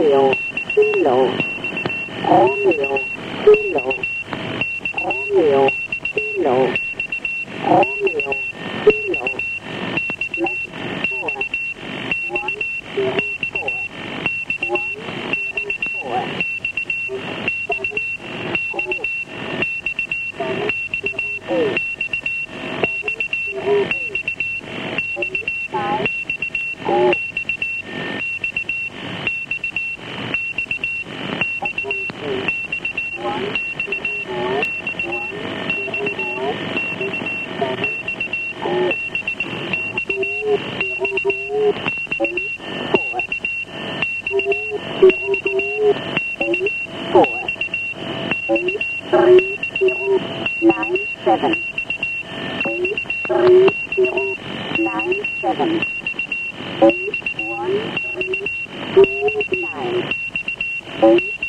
Romeo, Kilo, Romeo, Kilo, Romeo, Kilo, Romeo, Kilo, 4, 1, 2, 4, 1, 2, 4, 8, 5, 4, 8, 1, 3, 2, 9. 8,